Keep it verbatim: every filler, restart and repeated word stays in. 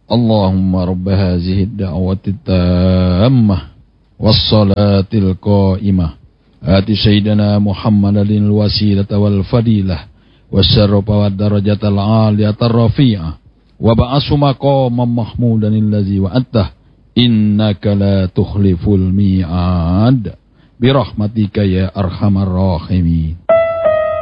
اللهم رب هذه الدعوة التامة والصلاة القائمة آت سيدنا محمد الوسيلة والفضيلة والشرف والدرجة العالية الرفيعة وبعثه مقاما محمودا الذي وعدته إنك لا تخلف الميعاد برحمتك يا أرحم الراحمين.